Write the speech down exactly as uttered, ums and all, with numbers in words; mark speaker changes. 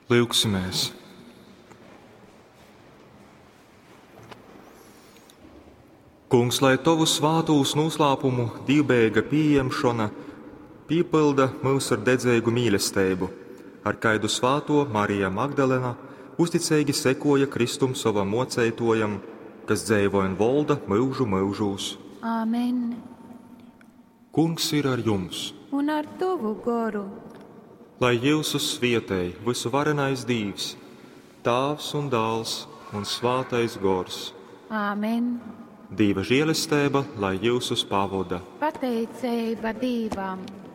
Speaker 1: Lūksimies! Kungs, lai Tavu svātūs noslēpumu divbēga pieņemšana piepilda mūs ar dedzīgu mīlestību, ar kaidu svāto Marija Magdalena uzticīgi sekoja Kristum savam moceitojam, kas dzīvo un valda mūžu mūžūs.
Speaker 2: Āmen.
Speaker 1: Kungs ir ar jums,
Speaker 2: Un ar Tavu garu.
Speaker 1: lai jūsu svietēji visu varenais Dievs, Tēvs un Dēls un Svātais Gors.
Speaker 2: Āmen.
Speaker 1: Dieva žēlastība, lai jūsus pavada.
Speaker 2: Pateicība Dievam.